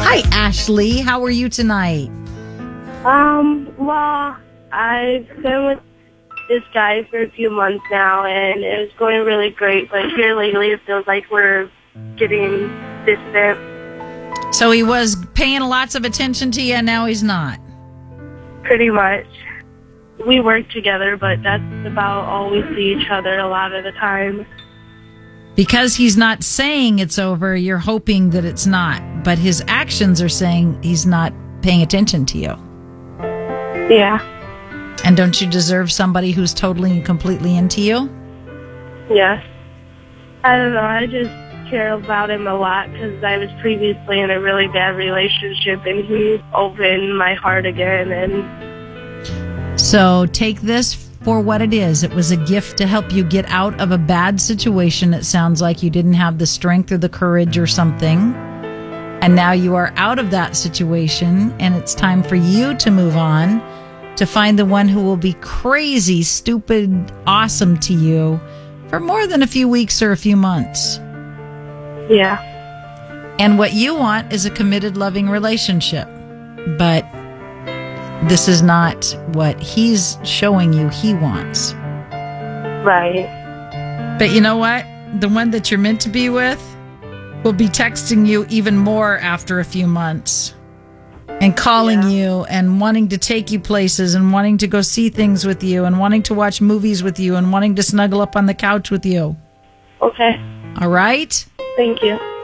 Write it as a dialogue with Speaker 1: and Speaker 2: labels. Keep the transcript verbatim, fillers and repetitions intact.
Speaker 1: Hi, Ashley. How are you tonight?
Speaker 2: Um, well, I've been with this guy for a few months now, and it was going really great, but here lately it feels like we're getting distant.
Speaker 1: So he was paying lots of attention to you, and now he's not?
Speaker 2: Pretty much. We work together, but that's about all we see each other a lot of the time.
Speaker 1: Because he's not saying it's over, you're hoping that it's not. But his actions are saying he's not paying attention to you.
Speaker 2: Yeah.
Speaker 1: And don't you deserve somebody who's totally and completely into you?
Speaker 2: Yes. I don't know. I just care about him a lot because I was previously in a really bad relationship, and he opened my heart again. And
Speaker 1: so take this for what it is. It was a gift to help you get out of a bad situation. It sounds like you didn't have the strength or the courage or something. And now you are out of that situation, and it's time for you to move on to find the one who will be crazy, stupid, awesome to you for more than a few weeks or a few months.
Speaker 2: Yeah.
Speaker 1: And what you want is a committed, loving relationship. But this is not what he's showing you he wants.
Speaker 2: Right.
Speaker 1: But you know what? The one that you're meant to be with will be texting you even more after a few months and calling
Speaker 2: yeah.
Speaker 1: you and wanting to take you places and wanting to go see things with you and wanting to watch movies with you and wanting to snuggle up on the couch with you.
Speaker 2: Okay.
Speaker 1: All right?
Speaker 2: Thank you.